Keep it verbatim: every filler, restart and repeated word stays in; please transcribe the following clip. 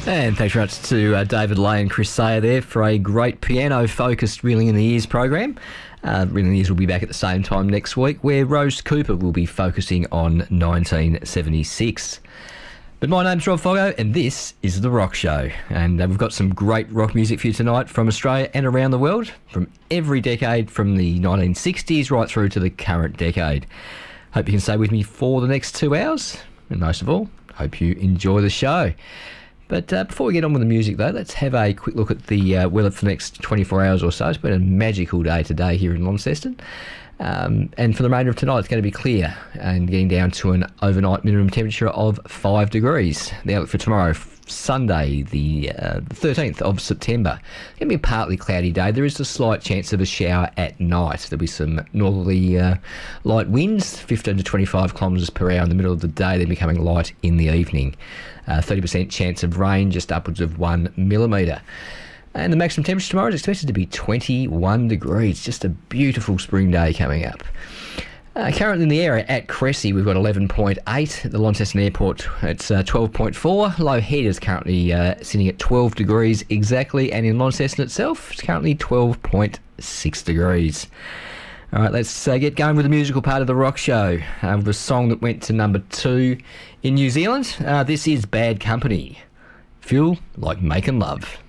And thanks very much to uh, David Lay and Chris Sayer there for a great piano-focused Reeling in the Ears program. Uh, Reeling in the Ears will be back at the same time next week, where Rose Cooper will be focusing on nineteen seventy-six. But my name's Rob Foggo, and this is The Rock Show. And uh, we've got some great rock music for you tonight from Australia and around the world, from every decade, from the nineteen sixties right through to the current decade. Hope you can stay with me for the next two hours. And most of all, hope you enjoy the show. But uh, before we get on with the music, though, let's have a quick look at the uh, weather for the next twenty-four hours or so. It's been a magical day today here in Launceston. Um, and for the remainder of tonight, it's going to be clear and getting down to an overnight minimum temperature of five degrees. The outlook for tomorrow, Sunday, the uh, thirteenth of September. It's going to be a partly cloudy day. There is a slight chance of a shower at night. There'll be some northerly uh, light winds, fifteen to twenty-five kilometres per hour in the middle of the day, then becoming light in the evening. Uh, thirty percent chance of rain, just upwards of one millimetre. And the maximum temperature tomorrow is expected to be twenty-one degrees. Just a beautiful spring day coming up. Uh, currently in the area at Cressy, we've got eleven point eight. At the Launceston Airport, it's uh, twelve point four. Low head is currently uh, sitting at twelve degrees exactly. And in Launceston itself, it's currently twelve point six degrees. All right, let's uh, get going with the musical part of the rock show. Uh, with a song that went to number two in New Zealand. Uh, this is Bad Company. Feel like making love.